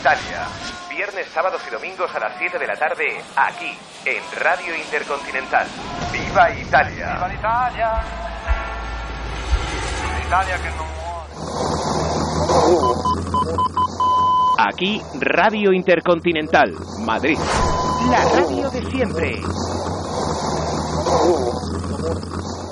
Italia. Viernes, sábados y domingos a las 7 de la tarde, aquí, en Radio Intercontinental. ¡Viva Italia! ¡Viva l'Italia! L'Italia que no muore. Aquí, Radio Intercontinental, Madrid. La radio de siempre.